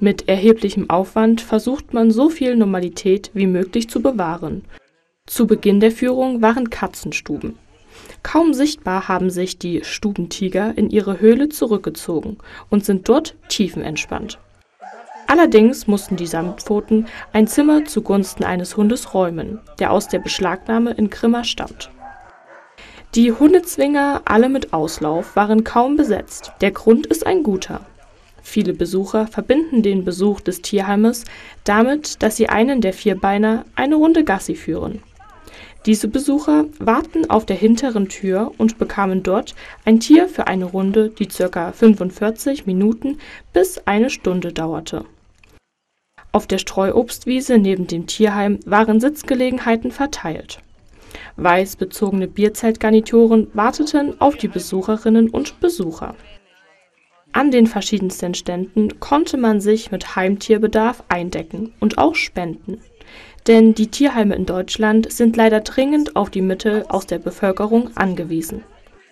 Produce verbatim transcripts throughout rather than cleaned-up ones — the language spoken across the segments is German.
Mit erheblichem Aufwand versucht man, so viel Normalität wie möglich zu bewahren. Zu Beginn der Führung waren Katzenstuben. Kaum sichtbar haben sich die Stubentiger in ihre Höhle zurückgezogen und sind dort tiefenentspannt. Allerdings mussten die Samtpfoten ein Zimmer zugunsten eines Hundes räumen, der aus der Beschlagnahme in Grimma stammt. Die Hundezwinger, alle mit Auslauf, waren kaum besetzt. Der Grund ist ein guter. Viele Besucher verbinden den Besuch des Tierheimes damit, dass sie einen der Vierbeiner eine Runde Gassi führen. Diese Besucher warten auf der hinteren Tür und bekamen dort ein Tier für eine Runde, die ca. fünfundvierzig Minuten bis eine Stunde dauerte. Auf der Streuobstwiese neben dem Tierheim waren Sitzgelegenheiten verteilt. Weiß bezogene Bierzeltgarnituren warteten auf die Besucherinnen und Besucher. An den verschiedensten Ständen konnte man sich mit Heimtierbedarf eindecken und auch spenden. Denn die Tierheime in Deutschland sind leider dringend auf die Mittel aus der Bevölkerung angewiesen.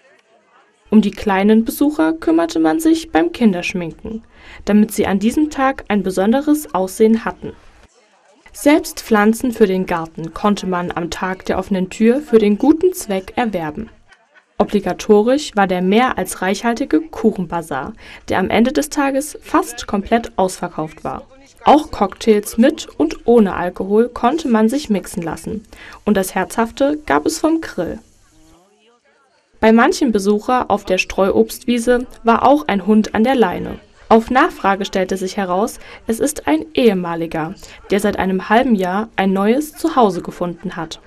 Um die kleinen Besucher kümmerte man sich beim Kinderschminken, damit sie an diesem Tag ein besonderes Aussehen hatten. Selbst Pflanzen für den Garten konnte man am Tag der offenen Tür für den guten Zweck erwerben. Obligatorisch war der mehr als reichhaltige Kuchenbazar, der am Ende des Tages fast komplett ausverkauft war. Auch Cocktails mit und ohne Alkohol konnte man sich mixen lassen und das Herzhafte gab es vom Grill. Bei manchen Besucher auf der Streuobstwiese war auch ein Hund an der Leine. Auf Nachfrage stellte sich heraus, es ist ein ehemaliger, der seit einem halben Jahr ein neues Zuhause gefunden hat.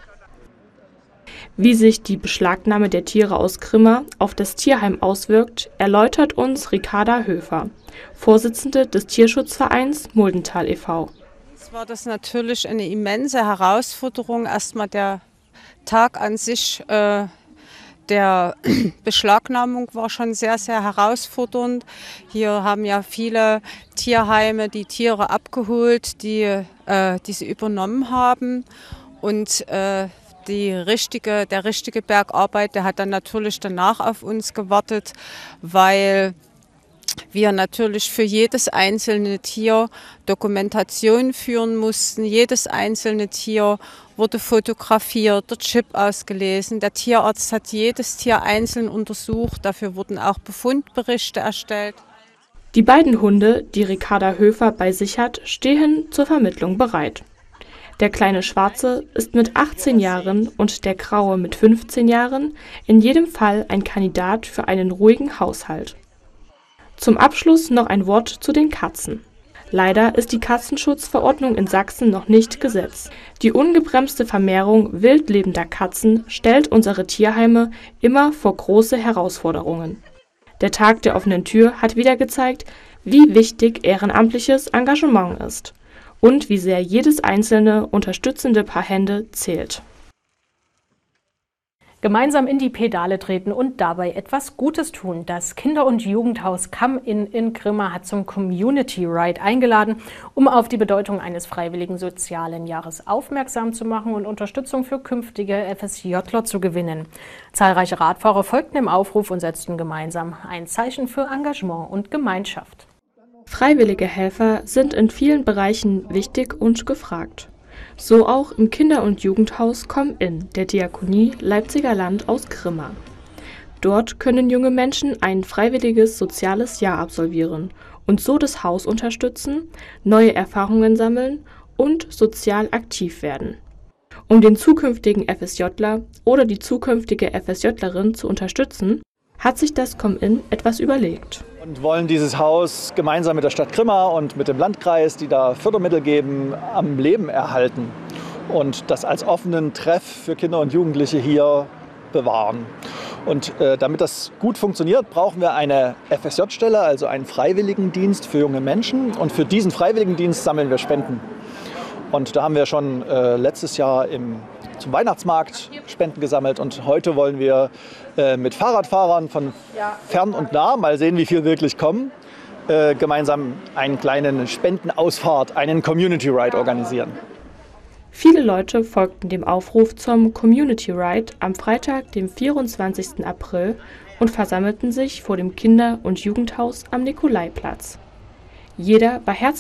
Wie sich die Beschlagnahme der Tiere aus Grimma auf das Tierheim auswirkt, erläutert uns Ricarda Höfer, Vorsitzende des Tierschutzvereins Muldental e V Es war das natürlich eine immense Herausforderung. Erstmal der Tag an sich äh, der Beschlagnahmung war schon sehr, sehr herausfordernd. Hier haben ja viele Tierheime die Tiere abgeholt, die, äh, die sie übernommen haben. Und äh, Die richtige, der richtige Bergarbeit, der hat dann natürlich danach auf uns gewartet, weil wir natürlich für jedes einzelne Tier Dokumentation führen mussten. Jedes einzelne Tier wurde fotografiert, der Chip ausgelesen. Der Tierarzt hat jedes Tier einzeln untersucht. Dafür wurden auch Befundberichte erstellt. Die beiden Hunde, die Ricarda Höfer bei sich hat, stehen zur Vermittlung bereit. Der kleine Schwarze ist mit achtzehn Jahren und der Graue mit fünfzehn Jahren in jedem Fall ein Kandidat für einen ruhigen Haushalt. Zum Abschluss noch ein Wort zu den Katzen. Leider ist die Katzenschutzverordnung in Sachsen noch nicht Gesetz. Die ungebremste Vermehrung wild lebender Katzen stellt unsere Tierheime immer vor große Herausforderungen. Der Tag der offenen Tür hat wieder gezeigt, wie wichtig ehrenamtliches Engagement ist und wie sehr jedes einzelne unterstützende Paar Hände zählt. Gemeinsam in die Pedale treten und dabei etwas Gutes tun. Das Kinder- und Jugendhaus Come In in Grimma hat zum Community Ride eingeladen, um auf die Bedeutung eines freiwilligen sozialen Jahres aufmerksam zu machen und Unterstützung für künftige FSJler zu gewinnen. Zahlreiche Radfahrer folgten dem Aufruf und setzten gemeinsam ein Zeichen für Engagement und Gemeinschaft. Freiwillige Helfer sind in vielen Bereichen wichtig und gefragt. So auch im Kinder- und Jugendhaus Come In der Diakonie Leipziger Land aus Grimma. Dort können junge Menschen ein freiwilliges soziales Jahr absolvieren und so das Haus unterstützen, neue Erfahrungen sammeln und sozial aktiv werden. Um den zukünftigen FSJler oder die zukünftige FSJlerin zu unterstützen, hat sich das Come In etwas überlegt. Und wollen dieses Haus gemeinsam mit der Stadt Grimma und mit dem Landkreis, die da Fördermittel geben, am Leben erhalten und das als offenen Treff für Kinder und Jugendliche hier bewahren. Und äh, damit das gut funktioniert, brauchen wir eine F S J-Stelle, also einen Freiwilligendienst für junge Menschen. Und für diesen Freiwilligendienst sammeln wir Spenden. Und da haben wir schon äh, letztes Jahr im, zum Weihnachtsmarkt Spenden gesammelt. Und heute wollen wir äh, mit Fahrradfahrern von fern und nah, mal sehen, wie viel wirklich kommen, äh, gemeinsam einen kleinen Spendenausfahrt, einen Community Ride organisieren. Viele Leute folgten dem Aufruf zum Community Ride am Freitag, dem vierundzwanzigsten April, und versammelten sich vor dem Kinder- und Jugendhaus am Nikolaiplatz. Jeder war herzlich